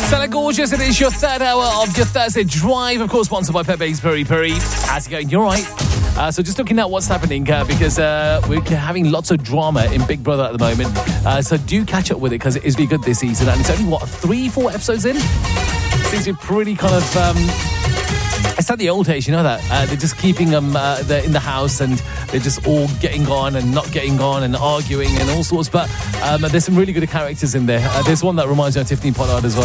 Stella Gorgeous, it is your third hour of your Thursday Drive, of course, sponsored by Pepe's Peri Peri. How's it going? You're right. So just looking at what's happening because we're having lots of drama in Big Brother at the moment. So do catch up with it because it is really good this season. And it's only, 3-4 episodes in? Seems to be pretty kind of... It's like the old days, you know that? They're just keeping them they're in the house and they're just all getting on and not getting on and arguing and all sorts. But there's some really good characters in there. There's one that reminds me of Tiffany Pollard as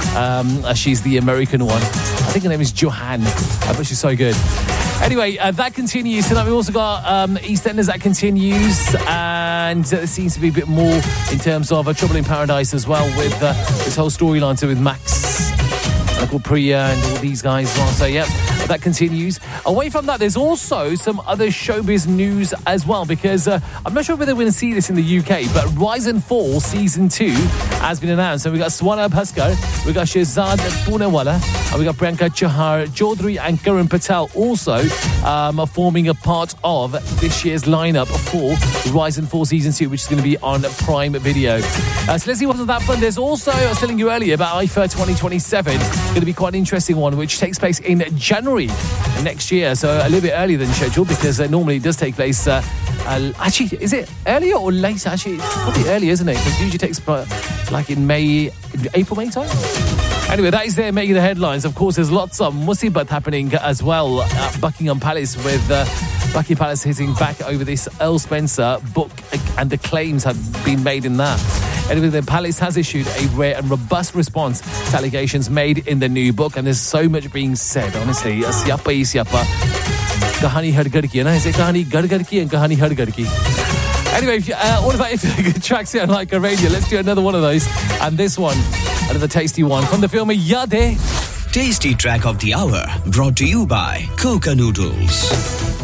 well. She's the American one. I think her name is Johan. But she's so good. Anyway, that continues. Tonight we've also got EastEnders that continues. And there seems to be a bit more in terms of Trouble in Paradise as well with this whole storyline too with Max. Called Priya and all these guys as well. So, yeah, that continues. Away from that, there's also some other showbiz news as well because I'm not sure whether we're going to see this in the UK, but Rise and Fall Season 2 has been announced. So, we've got Swana Bhaskar, we've got Shehzad Poonawalla, and we've got Priyanka Chahar Chaudhary and Karan Patel also forming a part of this year's lineup for Rise and Fall Season 2, which is going to be on Prime Video. So, let's see what's on that front. There's also, I was telling you earlier about IFA 2027. Going to be quite an interesting one, which takes place in January next year, so a little bit earlier than scheduled because normally it does take place. Actually, is it earlier or later? Actually, it's probably earlier, isn't it? Because it usually takes like in April, May time. Anyway, that is there making the headlines. Of course, there's lots of musibat happening as well at Buckingham Palace with Buckingham Palace hitting back over this Earl Spencer book and the claims have been made in that. Anyway, the Palace has issued a rare and robust response to allegations made in the new book, and there's so much being said, honestly. Siapa hi siapa. Kahani har gar ki, na? Is it kahani gar ki and kahani har gar ki? Anyway, what about if good tracks here on Like a Radio? Let's do another one of those. And this one, another tasty one from the film Yadein. Tasty track of the hour, brought to you by Coca Noodles.